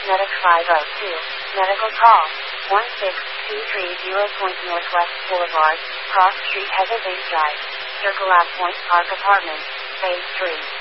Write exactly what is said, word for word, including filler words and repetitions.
Medic five oh two, Medical Call, one six two three zero Point Northwest Boulevard, Cross Street Heather Bay Drive, Circle at Point Park Apartments, Phase three.